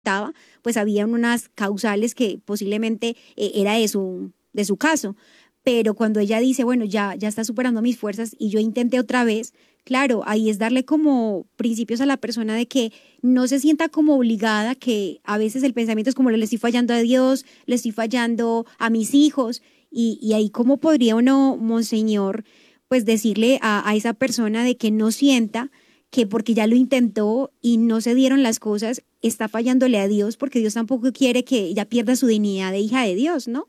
pues había unas causales que posiblemente era de su caso. Pero cuando ella dice, bueno, ya está superando mis fuerzas y yo intenté otra vez, claro, ahí es darle como principios a la persona de que no se sienta como obligada, que a veces el pensamiento es como le estoy fallando a Dios, le estoy fallando a mis hijos, y ahí cómo podría uno, monseñor, pues decirle a esa persona de que no sienta que porque ya lo intentó y no se dieron las cosas, está fallándole a Dios, porque Dios tampoco quiere que ella pierda su dignidad de hija de Dios, ¿no?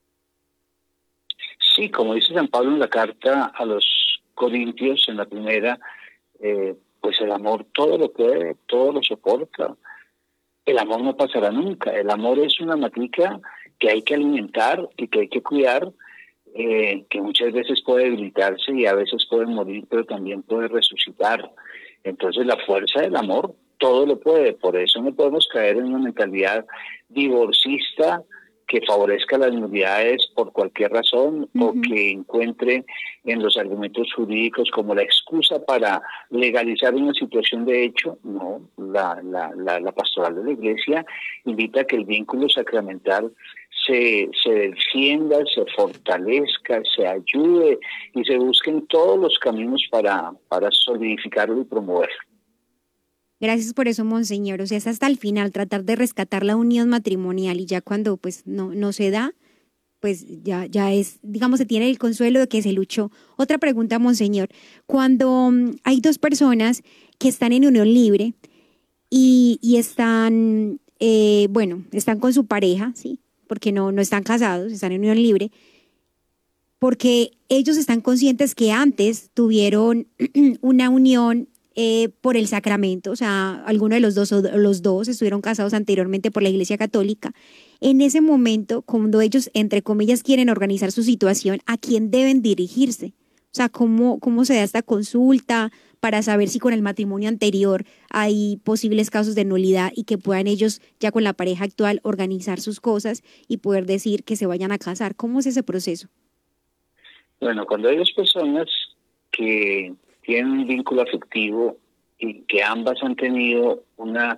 Sí, como dice San Pablo en la carta a los Corintios, en la primera, pues el amor todo lo puede, todo lo soporta. El amor no pasará nunca. El amor es una matica que hay que alimentar y que hay que cuidar, que muchas veces puede debilitarse y a veces puede morir, pero también puede resucitar. Entonces la fuerza del amor todo lo puede. Por eso no podemos caer en una mentalidad divorcista que favorezca las nulidades por cualquier razón o que encuentre en los argumentos jurídicos como la excusa para legalizar una situación de hecho. No, la pastoral de la Iglesia invita a que el vínculo sacramental se defienda, se fortalezca, se ayude y se busquen todos los caminos para solidificarlo y promoverlo. Gracias por eso, monseñor. O sea, es hasta el final tratar de rescatar la unión matrimonial y ya cuando pues no se da, pues ya es, digamos, se tiene el consuelo de que se luchó. Otra pregunta, monseñor. Cuando hay dos personas que están en unión libre y están, están con su pareja, ¿sí? Porque no están casados, están en unión libre, porque ellos están conscientes que antes tuvieron una unión por el sacramento, o sea, alguno de los dos o los dos estuvieron casados anteriormente por la Iglesia Católica. En ese momento, cuando ellos, entre comillas, quieren organizar su situación, ¿a quién deben dirigirse? O sea, ¿cómo se da esta consulta para saber si con el matrimonio anterior hay posibles casos de nulidad y que puedan ellos, ya con la pareja actual, organizar sus cosas y poder decir que se vayan a casar? ¿Cómo es ese proceso? Bueno, cuando hay dos personas que tienen un vínculo afectivo y que ambas han tenido una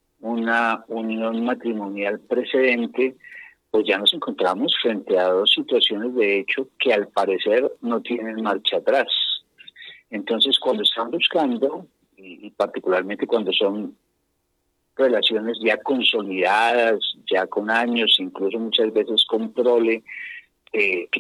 unión matrimonial precedente, pues ya nos encontramos frente a dos situaciones de hecho que al parecer no tienen marcha atrás. Entonces, cuando están buscando, y particularmente cuando son relaciones ya consolidadas, ya con años, incluso muchas veces con prole, que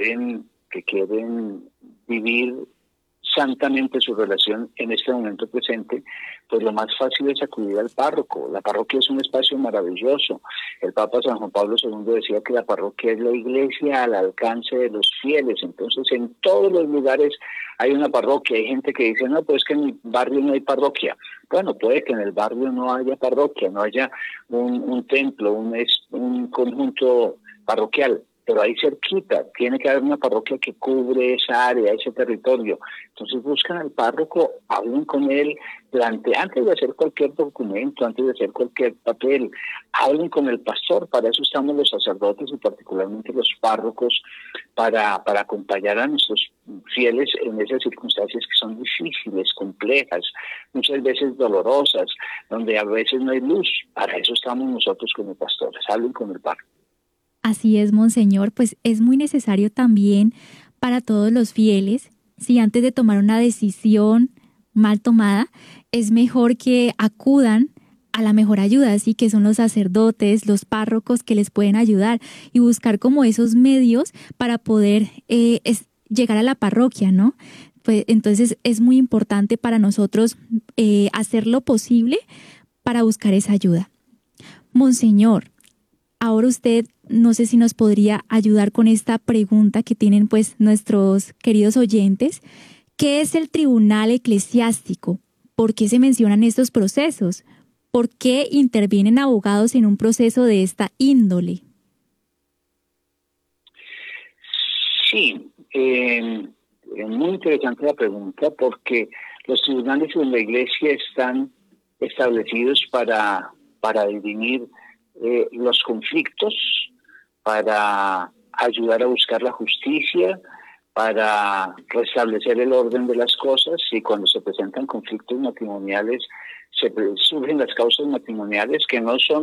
quieren vivir santamente su relación en este momento presente, pues lo más fácil es acudir al párroco. La parroquia es un espacio maravilloso. El Papa San Juan Pablo II decía que la parroquia es la iglesia al alcance de los fieles. Entonces, en todos los lugares hay una parroquia. Hay gente que dice, no, pues es que en mi barrio no hay parroquia. Bueno, puede que en el barrio no haya parroquia, no haya un templo, un conjunto parroquial, pero ahí cerquita tiene que haber una parroquia que cubre esa área, ese territorio. Entonces buscan al párroco, hablen con él, antes de hacer cualquier documento, antes de hacer cualquier papel, hablen con el pastor. Para eso estamos los sacerdotes y particularmente los párrocos, para acompañar a nuestros fieles en esas circunstancias que son difíciles, complejas, muchas veces dolorosas, donde a veces no hay luz. Para eso estamos nosotros como pastores. Hablen con el párroco. Así es, monseñor, pues es muy necesario también para todos los fieles, si antes de tomar una decisión mal tomada, es mejor que acudan a la mejor ayuda, así que son los sacerdotes, los párrocos que les pueden ayudar y buscar como esos medios para poder llegar a la parroquia, ¿no? Pues entonces es muy importante para nosotros hacer lo posible para buscar esa ayuda. Monseñor, ahora usted, no sé si nos podría ayudar con esta pregunta que tienen pues nuestros queridos oyentes. ¿Qué es el tribunal eclesiástico? ¿Por qué se mencionan estos procesos? ¿Por qué intervienen abogados en un proceso de esta índole? Sí, muy interesante la pregunta, porque los tribunales en la Iglesia están establecidos para dirimir los conflictos, para ayudar a buscar la justicia, para restablecer el orden de las cosas, y cuando se presentan conflictos matrimoniales surgen las causas matrimoniales que no son